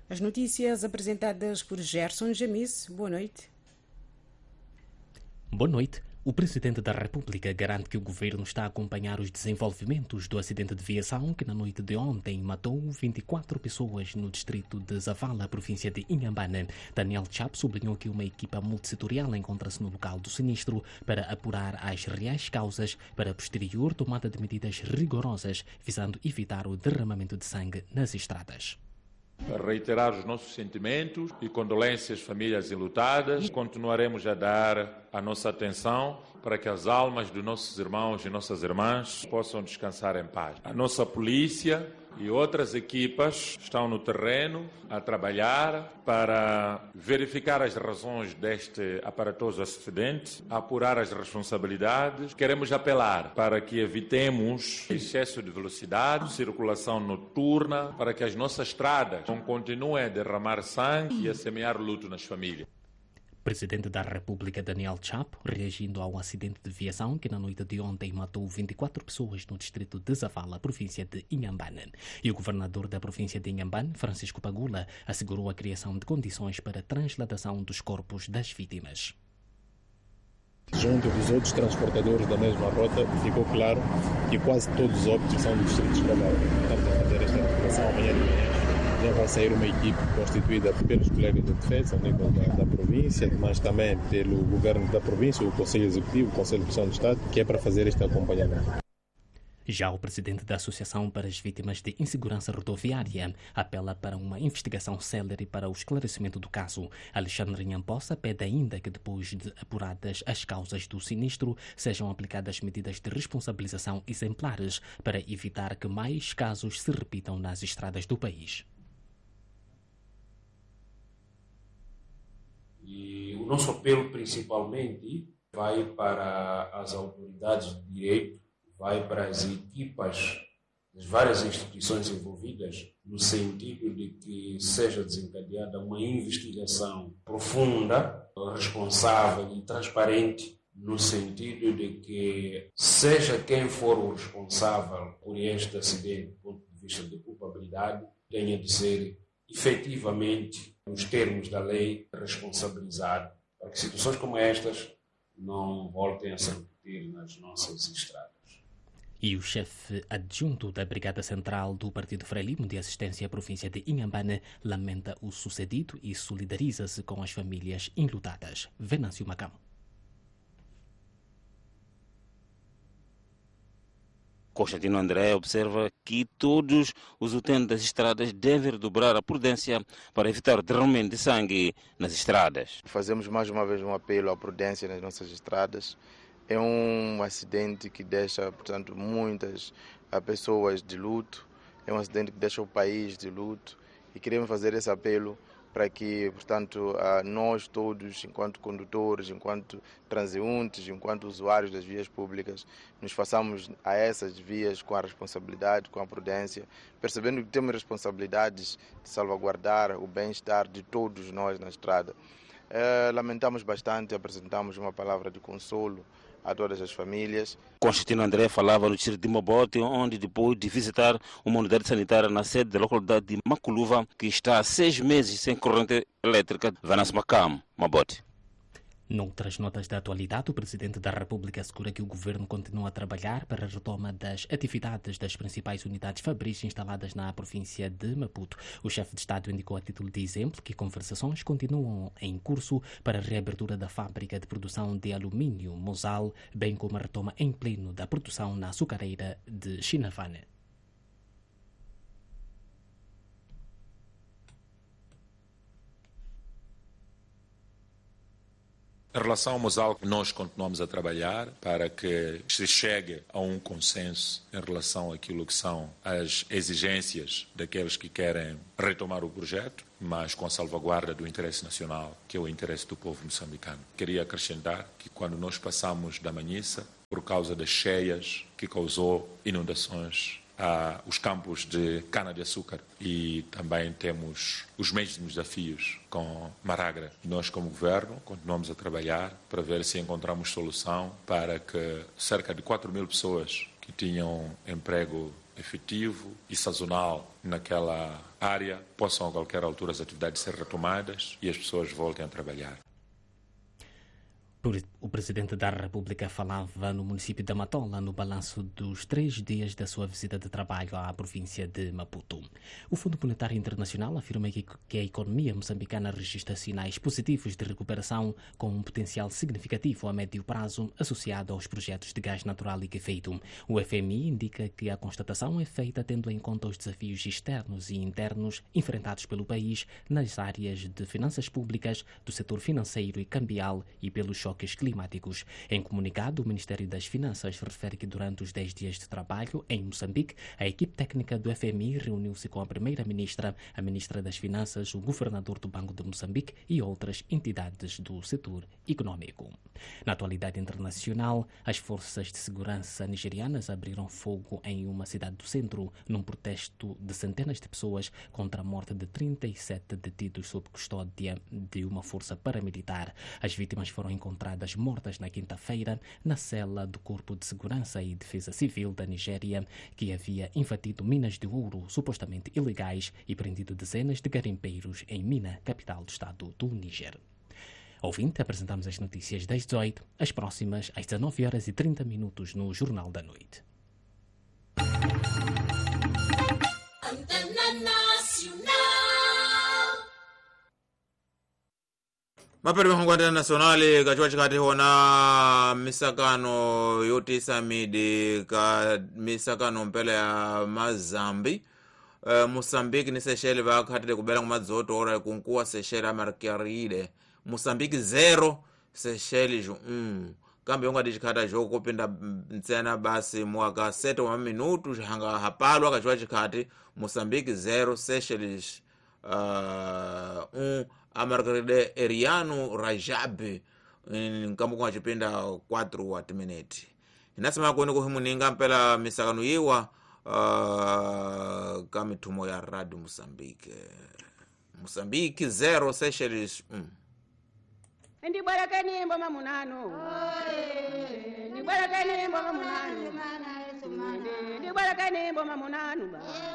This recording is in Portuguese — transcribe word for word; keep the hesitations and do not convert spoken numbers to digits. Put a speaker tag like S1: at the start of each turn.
S1: As notícias apresentadas por Gerson Jamis. Boa noite.
S2: Boa noite. O Presidente da República garante que o governo está a acompanhar os desenvolvimentos do acidente de viação que na noite de ontem matou vinte e quatro pessoas no distrito de Zavala, província de Inhambane. Daniel Chapo sublinhou que uma equipa multissetorial encontra-se no local do sinistro para apurar as reais causas para a posterior tomada de medidas rigorosas visando evitar o derramamento de sangue nas estradas.
S3: Reiterar os nossos sentimentos e condolências às famílias enlutadas. Continuaremos a dar a nossa atenção para que as almas dos nossos irmãos e nossas irmãs possam descansar em paz. A nossa polícia e outras equipas estão no terreno a trabalhar para verificar as razões deste aparatoso acidente, apurar as responsabilidades. Queremos apelar para que evitemos excesso de velocidade, circulação noturna, para que as nossas estradas não continuem a derramar sangue e a semear luto nas famílias.
S2: Presidente da República Daniel Chapo, reagindo ao acidente de viação que na noite de ontem matou vinte e quatro pessoas no distrito de Zavala, província de Inhambane. E o governador da província de Inhambane, Francisco Pagula, assegurou a criação de condições para a transladação dos corpos das vítimas.
S4: Junto dos outros transportadores da mesma rota, ficou claro que quase todos os óbitos são dos distritos de Zavala. Estamos a fazer esta articulação amanhã de manhã. Já vai sair uma equipe constituída pelos colegas da defesa, a nível da, da província, mas também pelo governo da província, o Conselho Executivo, o Conselho de Gestão do Estado, que é para fazer este acompanhamento.
S2: Já o presidente da Associação para as Vítimas de Insegurança Rodoviária apela para uma investigação célere para o esclarecimento do caso. Alexandre Nhampossa pede ainda que, depois de apuradas as causas do sinistro, sejam aplicadas medidas de responsabilização exemplares para evitar que mais casos se repitam nas estradas do país.
S5: E o nosso apelo principalmente vai para as autoridades de direito, vai para as equipas das várias instituições envolvidas, no sentido de que seja desencadeada uma investigação profunda, responsável e transparente, no sentido de que seja quem for o responsável por este acidente, do ponto de vista de culpabilidade, tenha de ser efetivamente, nos termos da lei, responsabilizado, para que situações como estas não voltem a se repetir nas nossas estradas.
S2: E o chefe adjunto da Brigada Central do Partido Frelimo de Assistência à Província de Inhambane lamenta o sucedido e solidariza-se com as famílias enlutadas. Venâncio Macam.
S6: Constantino André observa que todos os utentes das estradas devem redobrar a prudência para evitar o derramamento de sangue nas estradas.
S7: Fazemos mais uma vez um apelo à prudência nas nossas estradas. É um acidente que deixa, portanto, muitas pessoas de luto. É um acidente que deixa o país de luto. E queremos fazer esse apelo para que, portanto, nós todos, enquanto condutores, enquanto transeuntes, enquanto usuários das vias públicas, nos façamos a essas vias com a responsabilidade, com a prudência, percebendo que temos responsabilidades de salvaguardar o bem-estar de todos nós na estrada. É, lamentamos bastante, apresentamos uma palavra de consolo a todas as famílias.
S6: Constantino André falava no distrito de Mabote, onde depois de visitar uma unidade sanitária na sede da localidade de Maculuva, que está há seis meses sem corrente elétrica, Venâncio Macam, Mabote.
S2: Noutras notas da atualidade, o Presidente da República assegura que o Governo continua a trabalhar para a retoma das atividades das principais unidades fabris instaladas na província de Maputo. O chefe de Estado indicou a título de exemplo que conversações continuam em curso para a reabertura da fábrica de produção de alumínio Mosal, bem como a retoma em pleno da produção na açucareira de Chinavane.
S3: Em relação ao Mosal, nós continuamos a trabalhar para que se chegue a um consenso em relação àquilo que são as exigências daqueles que querem retomar o projeto, mas com a salvaguarda do interesse nacional, que é o interesse do povo moçambicano. Queria acrescentar que quando nós passamos da Manhissa, por causa das cheias que causou inundações, a os campos de cana-de-açúcar, e também temos os mesmos desafios com Maragra. Nós, como governo, continuamos a trabalhar para ver se encontramos solução para que cerca de quatro mil pessoas que tinham emprego efetivo e sazonal naquela área, possam a qualquer altura as atividades ser retomadas e as pessoas voltem a trabalhar.
S2: O Presidente da República falava no município de Matola no balanço dos três dias da sua visita de trabalho à província de Maputo. O Fundo Monetário Internacional afirma que, que a economia moçambicana registra sinais positivos de recuperação com um potencial significativo a médio prazo associado aos projetos de gás natural liquefeito. O F M I indica que a constatação é feita tendo em conta os desafios externos e internos enfrentados pelo país nas áreas de finanças públicas, do setor financeiro e cambial e pelos choques climáticos. Em comunicado, o Ministério das Finanças refere que durante os dez dias de trabalho em Moçambique, a equipe técnica do F M I reuniu-se com a Primeira-Ministra, a Ministra das Finanças, o Governador do Banco de Moçambique e outras entidades do setor econômico. Na atualidade internacional, as forças de segurança nigerianas abriram fogo em uma cidade do centro num protesto de centenas de pessoas contra a morte de trinta e sete detidos sob custódia de uma força paramilitar. As vítimas foram encontradas mortas na quinta-feira na cela do Corpo de Segurança e Defesa Civil da Nigéria, que havia invadido minas de ouro supostamente ilegais e prendido dezenas de garimpeiros em Mina, capital do estado do Níger. Ouvinte, apresentamos as notícias das dezoito, as próximas às dezenove horas e trinta minutos no Jornal da Noite.
S8: mapere mahungwanda nasionali kachiwa chikati hona misakano yotisa midi ka misakano mpela ya mazambi uh, Moçambique ni Seychelles vakhatile kubela kumadzoto ora kunkuwa Seychelles amarkaride Moçambique zero Seychelles um kambe yonga dichikhata jokupinda ntsena basi mwaka sete wa minutu hanga hapalwa kachiwa chikati Moçambique zero Seychelles uh, um amargaride Eriano Rajabi nkambo kwa chipinda quatro wa minute inasema kwene kuhimuninga mpela misakano yiwa uh, kamitumo ya Radio Moçambique Moçambique zero Seychelles um
S1: Ndi barakani mboma munano Ndi barakani mboma munano Ndi barakani mboma munano